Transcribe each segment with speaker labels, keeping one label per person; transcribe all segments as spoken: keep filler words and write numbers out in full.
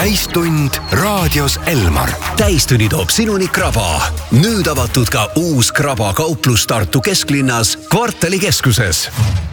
Speaker 1: täistund raadios Elmar. Täistunni toob sinuni Kraba. Nüüd avatud ka uus Kraba kauplus Tartu kesklinnas Kvartali keskuses.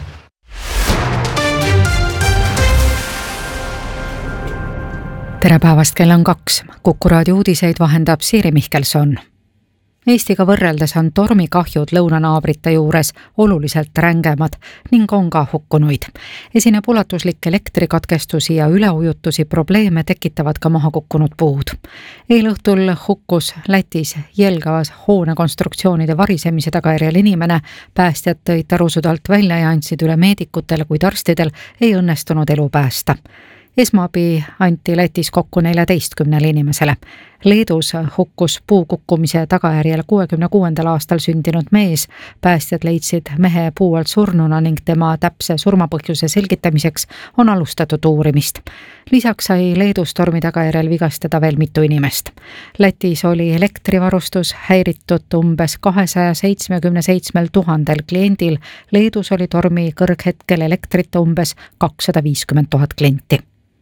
Speaker 2: Tere päevast, kell on kaks. Kuku raadio uudiseid vahendab Siiri Mihkelson. Eestiga võrreldes on tormikahjud lõunanaabrite juures oluliselt rängemad ning on ka hukkunuid. Esineb ulatuslik elektrikatkestusi ja üleujutusi, probleeme tekitavad ka maha kukkunud puud. Eelõhtul hukkus Lätis Jelgavas hoonekonstruktsioonide varisemise tagajärjel inimene. Päästjad tõid tarusud alt välja ja andsid üle meedikutele, kuid arstidel ei õnnestunud elu päästa. Esmaabi anti Lätis kokku neljateistkümnele inimesele. Leedus hukkus puu kukkumise tagajärjel kuuekümne kuuendal aastal sündinud mees. Päästjad leidsid mehe puu alt surnuna ning tema täpse surmapõhjuse selgitamiseks on alustatud uurimist. Lisaks sai Leedus tormi tagajärjel vigastada veel mitu inimest. Lätis oli elektrivarustus häiritud umbes kahesaja seitsmekümne seitsmel tuhandel kliendil. Leedus oli tormi kõrghetkel elektrit umbes kakssada viiskümmend tuhat klienti.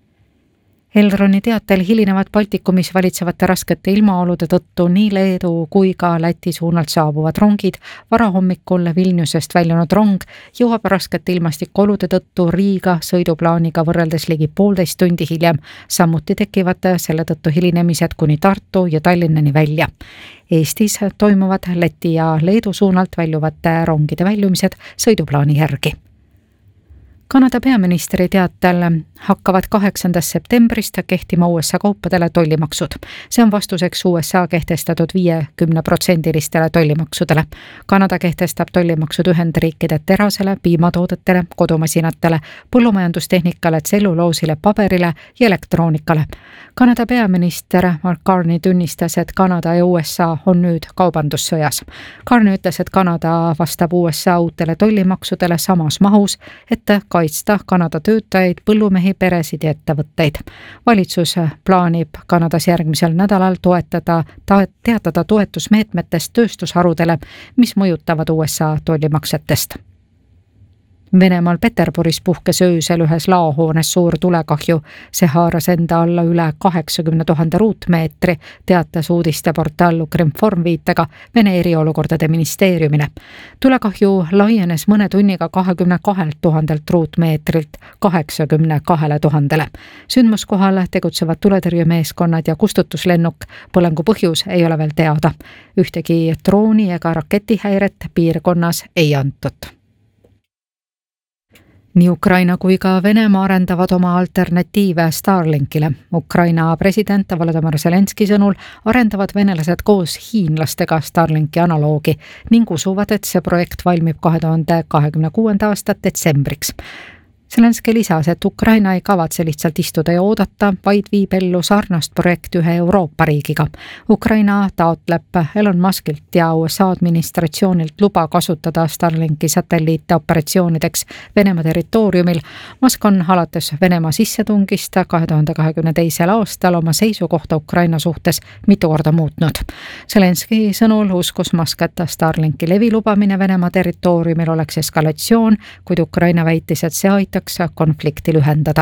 Speaker 2: Elroni teatel hilinevad Baltikumis valitsevate raskete ilmaolude tõttu nii Leedu kui ka Läti suunalt saabuvad rongid. Varahommikul Vilniusest väljunud rong jõuab raskete ilmastikuolude tõttu Riiga sõiduplaaniga võrreldes ligi poolteist tundi hiljem. Samuti tekivad selle tõttu hilinemised kuni Tartu ja Tallinnani välja. Eestis toimuvad Läti ja Leedu suunalt väljuvate rongide väljumised sõiduplaani järgi. Kanada peaministri teatel hakkavad kaheksandast septembrist kehtima U S A kaupadele tollimaksud. See on vastuseks U S A kehtestatud viiekümne protsendilistele tollimaksudele. Kanada kehtestab tollimaksud Ühendriikide terasele, piimatoodetele, kodumasinatele, põllumajandustehnikale, tselluloosile, paberile ja elektroonikale. Kanada peaminister Mark Carney tunnistas, et Kanada ja U S A on nüüd kaubandussõjas. Carney ütles, et Kanada vastab U S A uutele tollimaksudele samas mahus, et kaitsta Kanada töötajaid, põllumehi, peresid ja ettevõtteid. Valitsus plaanib Kanadas järgmisel nädalal toetada, teatada toetusmeetmetest tööstusharudele, mis mõjutavad U S A tollimaksetest. Venemaal Peterburis puhkes öösel ühes laohoones suur tulekahju. See haaras enda alla üle kaheksakümne tuhande ruutmeetri, teatas uudisteportaal Ukrinform viitega Vene eriolukordade ministeeriumile. Tulekahju laienes mõne tunniga kahekümne kahelt tuhandelt ruutmeetrilt kaheksakümne kahele tuhandele. Sündmuskohal tegutsevad tuletõrjemeeskonnad ja kustutuslennuk. Põlengu põhjus ei ole veel teada. Ühtegi drooni ega raketihäiret piirkonnas ei antud. Nii Ukraina kui ka Venemaa arendavad oma alternatiive Starlinkile. Ukraina president Volodymyr Zelenski sõnul arendavad venelased koos hiinlastega Starlinki analoogi ning usuvad, et see projekt valmib kahe tuhande kahekümne kuuenda aasta detsembriks. Zelenski lisas, et Ukraina ei kavatse lihtsalt istuda ja oodata, vaid viib ellu sarnast projekti ühe Euroopa riigiga. Ukraina taotleb Elon Muskilt ja U S A administratsioonilt luba kasutada Starlinki satelliite operatsioonideks Venemaa territooriumil. Musk on alates Venemaa sissetungist kahe tuhande kahekümne teisel aastal oma seisukohta Ukraina suhtes mitu korda muutnud. Zelenski sõnul uskus Musk, et Starlinki levi lubamine Venemaa territooriumil oleks eskalatsioon, kuid Ukraina väitis, et see aitab konflikti lühendada.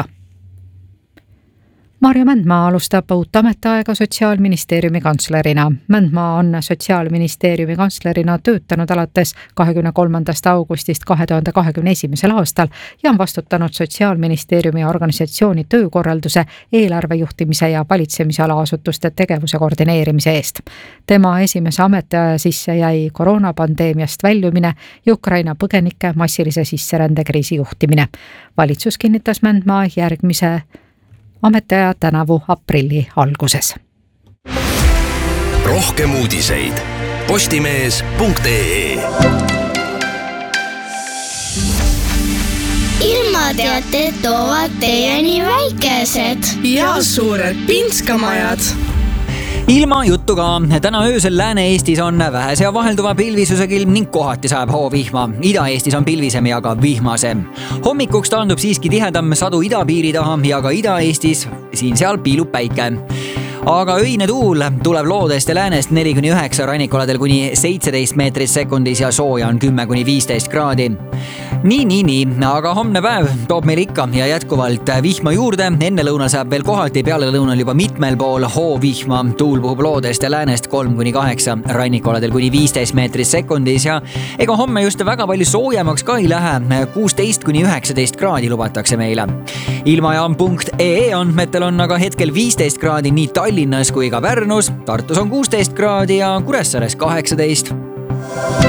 Speaker 2: Marju Mändmaa alustab uut ametiaega Sotsiaalministeeriumi kantslerina. Mändmaa on Sotsiaalministeeriumi kantslerina töötanud alates kahekümne kolmandast augustist kahe tuhande kahekümne esimesel aastal ja on vastutanud Sotsiaalministeeriumi organisatsiooni töökorralduse, eelarvejuhtimise ja valitsemisala asutuste tegevuse koordineerimise eest. Tema esimese ametiaja sisse jäi koroonapandeemiast väljumine ja Ukraina põgenike massilise sisserändekriisi juhtimine. Valitsus kinnitas Mändmaa järgmise ametiaja tänavu aprilli alguses.
Speaker 1: Rohkem uudiseid postimees punkt ee.
Speaker 3: Ilmateated toovad teieni väikesed
Speaker 4: ja suured pinskamajad.
Speaker 5: Ilma juttu ka. Täna öösel Lääne-Eestis on vähese ja vahelduva pilvisusega ilm ning kohati sajab hoovihma. Ida-Eestis on pilvisem ja ka vihmasem. Hommikuks taandub siiski tihedam sadu idapiiri taha ja ka Ida-Eestis siin-seal piilub päike. Aga öine tuul tuleb loodest ja läänest neli kuni üheksa, rannikualadel kuni seitseteist meetrit sekundis ja sooja on kümme kuni viisteist kraadi. nii, nii, nii, aga homne päev toob meil ikka ja jätkuvalt vihma juurde. Enne lõunal saab veel kohati, peale lõunal juba mitmel pool hoovihma. Tuul puhub loodest ja läänest kolm kuni kaheksa, rannikualadel kuni viisteist meetrit sekundis ja ega homme just väga palju soojemaks ka ei lähe. kuusteist kuni üheksateist kraadi lubatakse meile. Ilmajaam punkt ee andmetel on aga hetkel viisteist kraadi nii Tallinnas kui ka Pärnus. Tartus on kuusteist kraadi ja Kuressaares kaheksateist.